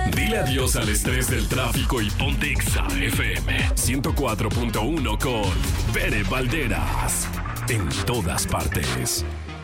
Dile adiós al estrés del tráfico y ponte Exa FM 104.1 con Bere Valderas. En todas partes.